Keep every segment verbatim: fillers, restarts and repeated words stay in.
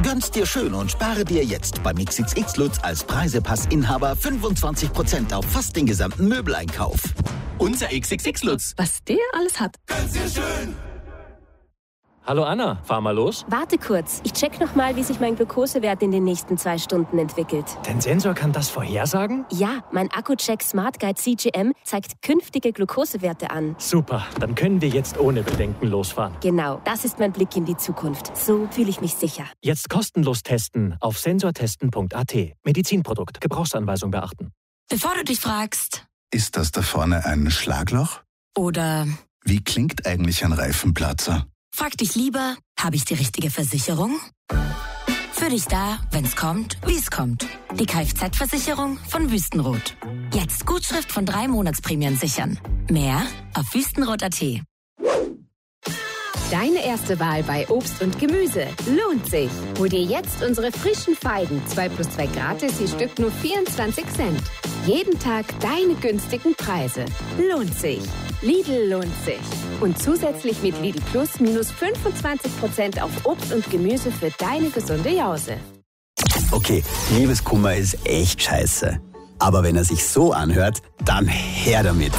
Gönn's dir schön und spare dir jetzt beim X X X Lutz als Preisepass-Inhaber fünfundzwanzig Prozent auf fast den gesamten Möbeleinkauf. Unser X X X Lutz. Was der alles hat. Gönn's dir schön. Hallo Anna, fahr mal los. Warte kurz, ich check noch mal, wie sich mein Glukosewert in den nächsten zwei Stunden entwickelt. Dein Sensor kann das vorhersagen? Ja, mein Akku-Check Smart Guide C G M zeigt künftige Glukosewerte an. Super, dann können wir jetzt ohne Bedenken losfahren. Genau, das ist mein Blick in die Zukunft. So fühle ich mich sicher. Jetzt kostenlos testen auf sensortesten punkt a t. Medizinprodukt, Gebrauchsanweisung beachten. Bevor du dich fragst, ist das da vorne ein Schlagloch? Oder wie klingt eigentlich ein Reifenplatzer? frag dich lieber, habe ich die richtige Versicherung? Für dich da, wenn's kommt, wie's kommt. Die Kfz-Versicherung von Wüstenrot. Jetzt Gutschrift von drei Monatsprämien sichern. Mehr auf wüstenrot punkt a t. Deine erste Wahl bei Obst und Gemüse lohnt sich. Hol dir jetzt unsere frischen Feigen. zwei plus zwei gratis, je Stück nur vierundzwanzig Cent. Jeden Tag deine günstigen Preise. Lohnt sich. Lidl lohnt sich. Und zusätzlich mit Lidl Plus minus fünfundzwanzig Prozent auf Obst und Gemüse für deine gesunde Jause. Okay, Liebeskummer ist echt scheiße. Aber wenn er sich so anhört, dann her damit.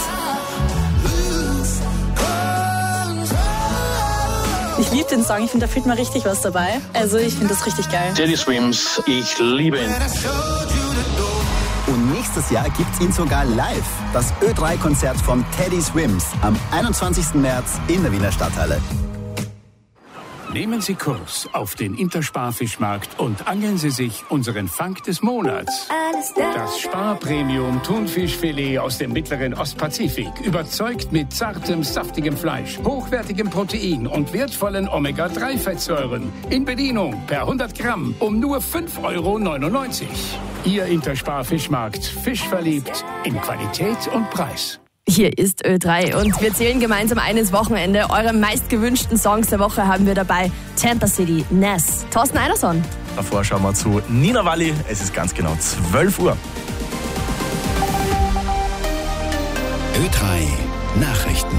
Ich liebe den Song, ich finde, da fühlt man richtig was dabei. Also ich finde das richtig geil. Teddy Swims, ich liebe ihn. Und nächstes Jahr gibt's ihn sogar live. Das Ö drei Konzert von Teddy Swims am einundzwanzigsten März in der Wiener Stadthalle. Nehmen Sie Kurs auf den Interspar-Fischmarkt und angeln Sie sich unseren Fang des Monats. Das Spar-Premium Thunfischfilet aus dem mittleren Ostpazifik. Überzeugt mit zartem, saftigem Fleisch, hochwertigem Protein und wertvollen Omega drei Fettsäuren. In Bedienung per hundert Gramm um nur fünf Euro neunundneunzig. Ihr Interspar-Fischmarkt. Fisch verliebt in Qualität und Preis. Hier ist Ö drei und wir zählen gemeinsam eines Wochenende. Eure meistgewünschten Songs der Woche haben wir dabei. Tampa City, Ness, Thorsten Einerson. Davor schauen wir zu Nina Walli. Es ist ganz genau zwölf Uhr. Ö drei Nachrichten.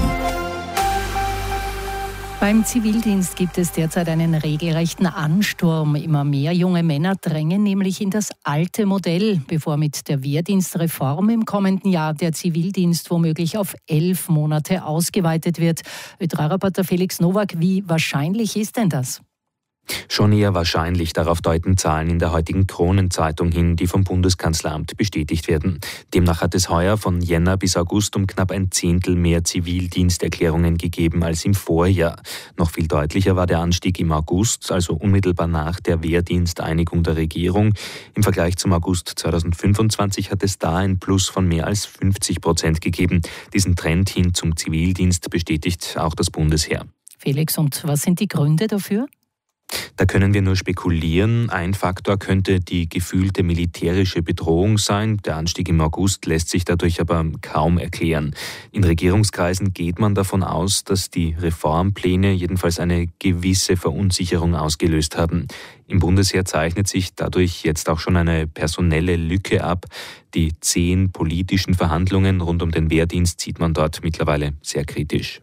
Beim Zivildienst gibt es derzeit einen regelrechten Ansturm. Immer mehr junge Männer drängen nämlich in das alte Modell, bevor mit der Wehrdienstreform im kommenden Jahr der Zivildienst womöglich auf elf Monate ausgeweitet wird. Ö drei Reporter Felix Nowak, wie wahrscheinlich ist denn das? Schon eher wahrscheinlich, darauf deuten Zahlen in der heutigen Kronenzeitung hin, die vom Bundeskanzleramt bestätigt werden. Demnach hat es heuer von Jänner bis August um knapp ein Zehntel mehr Zivildiensterklärungen gegeben als im Vorjahr. Noch viel deutlicher war der Anstieg im August, also unmittelbar nach der Wehrdiensteinigung der Regierung. Im Vergleich zum August zweitausendfünfundzwanzig hat es da ein Plus von mehr als fünfzig Prozent gegeben. Diesen Trend hin zum Zivildienst bestätigt auch das Bundesheer. Felix, und was sind die Gründe dafür? Da können wir nur spekulieren. Ein Faktor könnte die gefühlte militärische Bedrohung sein. Der Anstieg im August lässt sich dadurch aber kaum erklären. In Regierungskreisen geht man davon aus, dass die Reformpläne jedenfalls eine gewisse Verunsicherung ausgelöst haben. Im Bundesheer zeichnet sich dadurch jetzt auch schon eine personelle Lücke ab. Die zehn politischen Verhandlungen rund um den Wehrdienst sieht man dort mittlerweile sehr kritisch.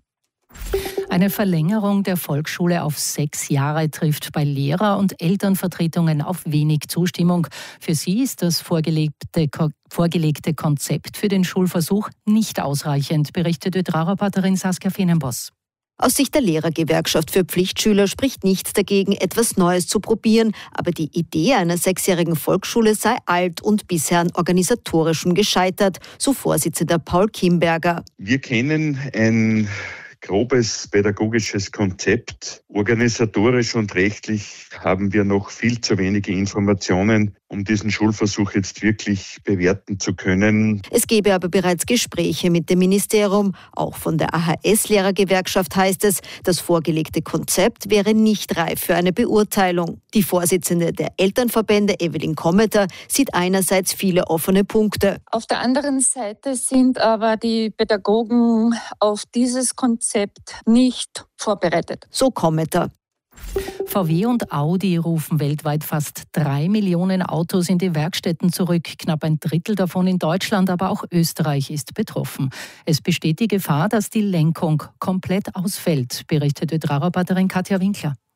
Eine Verlängerung der Volksschule auf sechs Jahre trifft bei Lehrer- und Elternvertretungen auf wenig Zustimmung. Für sie ist das vorgelegte, vorgelegte Konzept für den Schulversuch nicht ausreichend, berichtet Ö drei Reporterin Saskia Fenenboss. Aus Sicht der Lehrergewerkschaft für Pflichtschüler spricht nichts dagegen, etwas Neues zu probieren. Aber die Idee einer sechsjährigen Volksschule sei alt und bisher an organisatorischem gescheitert, so Vorsitzender Paul Kimberger. Wir kennen ein grobes pädagogisches Konzept. Organisatorisch und rechtlich haben wir noch viel zu wenige Informationen, um diesen Schulversuch jetzt wirklich bewerten zu können. Es gebe aber bereits Gespräche mit dem Ministerium. Auch von der A H S-Lehrergewerkschaft heißt es, das vorgelegte Konzept wäre nicht reif für eine Beurteilung. Die Vorsitzende der Elternverbände, Evelyn Kommeter, sieht einerseits viele offene Punkte. Auf der anderen Seite sind aber die Pädagogen auf dieses Konzept nicht vorbereitet. So Kommeter. V W und Audi rufen weltweit fast drei Millionen Autos in die Werkstätten zurück. Knapp ein Drittel davon in Deutschland, aber auch Österreich ist betroffen. Es besteht die Gefahr, dass die Lenkung komplett ausfällt, berichtet Ö drei Reporterin Katja Winkler.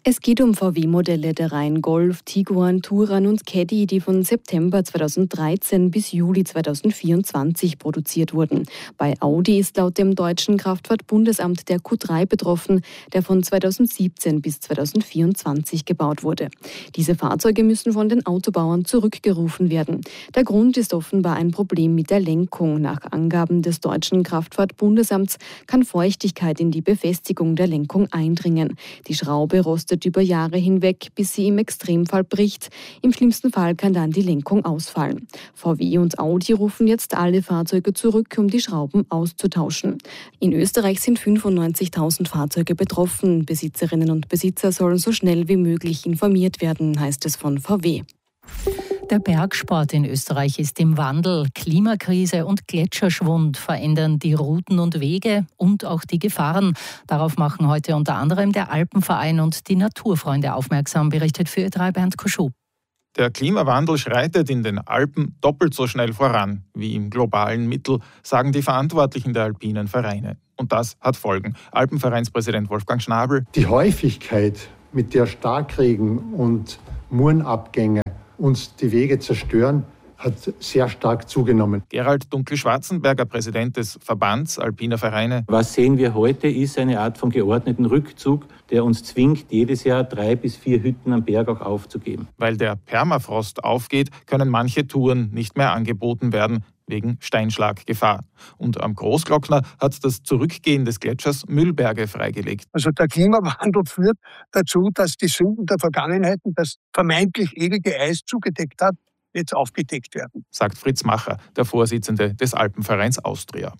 Es geht um V W-Modelle der Reihen Golf, Tiguan, Touran und Caddy, die von September zweitausenddreizehn bis Juli zweitausendvierundzwanzig produziert wurden. Bei Audi ist laut dem deutschen Kraftfahrtbundesamt der Q drei betroffen, der von zweitausendsiebzehn bis zweitausendvierundzwanzig gebaut wurde. Diese Fahrzeuge müssen von den Autobauern zurückgerufen werden. Der Grund ist offenbar ein Problem mit der Lenkung. Nach Angaben des deutschen Kraftfahrtbundesamts kann Feuchtigkeit in die Befestigung der Lenkung eindringen. Die Schraube rostet über Jahre hinweg, bis sie im Extremfall bricht. Im schlimmsten Fall kann dann die Lenkung ausfallen. V W und Audi rufen jetzt alle Fahrzeuge zurück, um die Schrauben auszutauschen. In Österreich sind fünfundneunzigtausend Fahrzeuge betroffen. Besitzerinnen und Besitzer sollen so schnell wie möglich informiert werden, heißt es von V W. Der Bergsport in Österreich ist im Wandel. Klimakrise und Gletscherschwund verändern die Routen und Wege und auch die Gefahren. Darauf machen heute unter anderem der Alpenverein und die Naturfreunde aufmerksam, berichtet für Ö drei Bernd Koschub. Der Klimawandel schreitet in den Alpen doppelt so schnell voran wie im globalen Mittel, sagen die Verantwortlichen der alpinen Vereine. Und das hat Folgen. Alpenvereinspräsident Wolfgang Schnabel. Die Häufigkeit, mit der Starkregen und Murenabgänge uns die Wege zerstören, hat sehr stark zugenommen. Gerald Dunkel-Schwarzenberger, Präsident des Verbands Alpiner Vereine. Was sehen wir heute, ist eine Art von geordneten Rückzug, der uns zwingt, jedes Jahr drei bis vier Hütten am Berg auch aufzugeben. Weil der Permafrost aufgeht, können manche Touren nicht mehr angeboten werden, wegen Steinschlaggefahr. Und am Großglockner hat das Zurückgehen des Gletschers Müllberge freigelegt. Also der Klimawandel führt dazu, dass die Sünden der Vergangenheit, das vermeintlich ewige Eis zugedeckt hat, jetzt aufgedeckt werden, sagt Fritz Macher, der Vorsitzende des Alpenvereins Austria.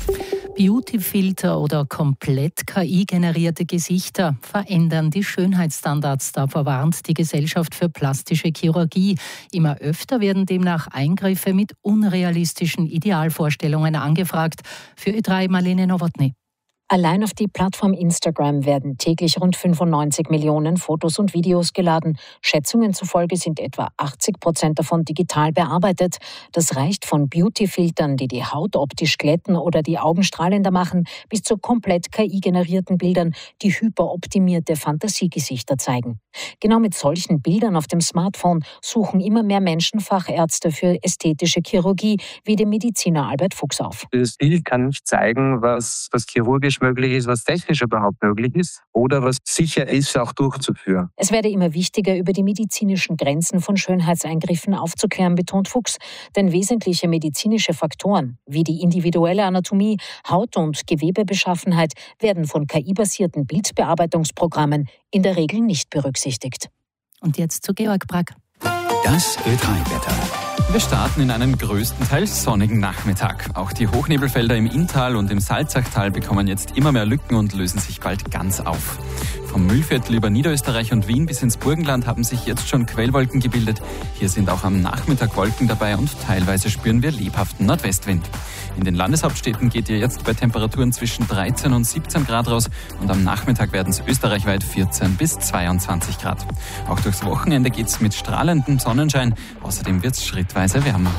Beautyfilter oder komplett K I-generierte Gesichter verändern die Schönheitsstandards. Davor warnt die Gesellschaft für plastische Chirurgie. Immer öfter werden demnach Eingriffe mit unrealistischen Idealvorstellungen angefragt. Für Ö drei Marlene Nowotny. Allein auf die Plattform Instagram werden täglich rund fünfundneunzig Millionen Fotos und Videos geladen. Schätzungen zufolge sind etwa achtzig Prozent davon digital bearbeitet. Das reicht von Beautyfiltern, die die Haut optisch glätten oder die Augen strahlender machen, bis zu komplett K I-generierten Bildern, die hyperoptimierte Fantasiegesichter zeigen. Genau mit solchen Bildern auf dem Smartphone suchen immer mehr Menschen Fachärzte für ästhetische Chirurgie, wie der Mediziner Albert Fuchs auf. Das Bild kann nicht zeigen, was, was chirurgisch möglich ist, was technisch überhaupt möglich ist oder was sicher ist, auch durchzuführen. Es werde immer wichtiger, über die medizinischen Grenzen von Schönheitseingriffen aufzuklären, betont Fuchs. Denn wesentliche medizinische Faktoren wie die individuelle Anatomie, Haut- und Gewebebeschaffenheit werden von K I-basierten Bildbearbeitungsprogrammen in der Regel nicht berücksichtigt. Und jetzt zu Georg Brack. Das Ö drei Wetter. Wir starten in einen größtenteils sonnigen Nachmittag. Auch die Hochnebelfelder im Inntal und im Salzachtal bekommen jetzt immer mehr Lücken und lösen sich bald ganz auf. Vom Mühlviertel über Niederösterreich und Wien bis ins Burgenland haben sich jetzt schon Quellwolken gebildet. Hier sind auch am Nachmittag Wolken dabei und teilweise spüren wir lebhaften Nordwestwind. In den Landeshauptstädten geht ihr jetzt bei Temperaturen zwischen dreizehn und siebzehn Grad raus und am Nachmittag werden es österreichweit vierzehn bis zweiundzwanzig Grad. Auch durchs Wochenende geht es mit strahlendem Sonnenschein. Außerdem wird es schrittweise wärmer.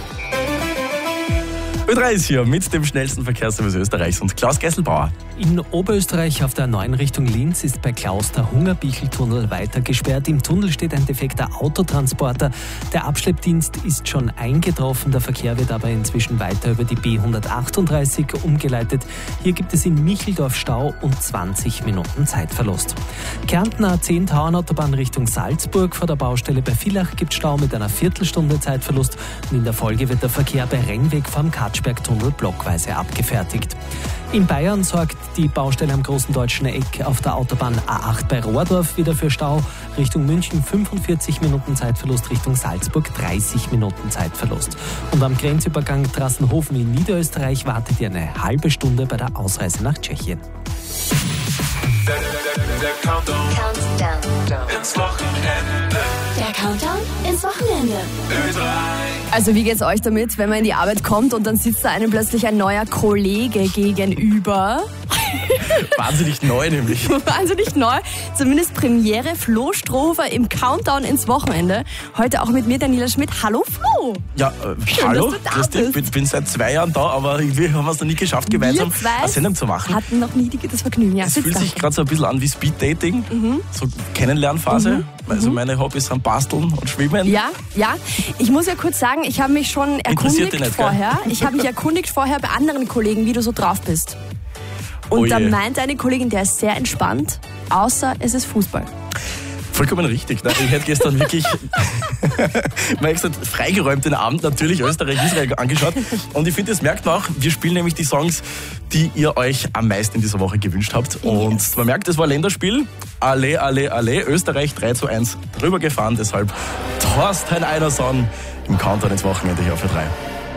Ö drei ist hier mit dem schnellsten Verkehrsservice Österreichs und Klaus Gesselbauer. In Oberösterreich auf der neuen Richtung Linz ist bei Klaus der Hungerbichl-Tunnel weiter gesperrt. Im Tunnel steht ein defekter Autotransporter. Der Abschleppdienst ist schon eingetroffen. Der Verkehr wird aber inzwischen weiter über die B hundertachtunddreißig umgeleitet. Hier gibt es in Micheldorf Stau und zwanzig Minuten Zeitverlust. Kärnten A zehn Tauernautobahn Richtung Salzburg. Vor der Baustelle bei Villach gibt Stau mit einer Viertelstunde Zeitverlust. Und in der Folge wird der Verkehr bei Rennweg vom Katschbergtunnel blockweise abgefertigt. In Bayern sorgt die Baustelle am Großen Deutschen Eck auf der Autobahn A acht bei Rohrdorf wieder für Stau. Richtung München fünfundvierzig Minuten Zeitverlust, Richtung Salzburg dreißig Minuten Zeitverlust. Und am Grenzübergang Trassenhofen in Niederösterreich wartet ihr eine halbe Stunde bei der Ausreise nach Tschechien. Der, der, der Countdown. Countdown ins Wochenende. Der Countdown ins Wochenende. Ö drei. Also wie geht's euch damit, wenn man in die Arbeit kommt und dann sitzt da einem plötzlich ein neuer Kollege gegenüber? Wahnsinnig neu nämlich. Wahnsinnig neu. Zumindest Premiere. Flo Strohhofer im Countdown ins Wochenende. Heute auch mit mir, Daniela Schmidt. Hallo Flo. Ja, äh, Schön, hallo. dass du da Grüß dich. bist. Ich bin seit zwei Jahren da, aber irgendwie haben wir es noch nie geschafft, gemeinsam Wir zwei eine Sendung zu machen. hatten noch nie das Vergnügen. Ja, Es sitz fühlt da. sich gerade so ein bisschen an wie Speed-Dating, Mhm. so Kennenlernphase. Mhm. Also Mhm. meine Hobbys sind Basteln und Schwimmen. Ja, ja. Ich muss ja kurz sagen, ich habe mich schon Interessiert erkundigt dich nicht, gell? vorher. Ich habe mich erkundigt vorher bei anderen Kollegen, wie du so drauf bist. Und Oh da je. meint eine Kollegin, der ist sehr entspannt, außer es ist Fußball. Vollkommen richtig. Ne? Ich hätte gestern wirklich mal gesagt, freigeräumt den Abend natürlich Österreich-Israel angeschaut. Und ich finde, das merkt man auch. Wir spielen nämlich die Songs, die ihr euch am meisten in dieser Woche gewünscht habt. Und man merkt, es war Länderspiel. Alle, alle, alle. Österreich drei zu eins drüber gefahren. Deshalb Thorsten Einerson im Countdown ins Wochenende hier auf Ö drei.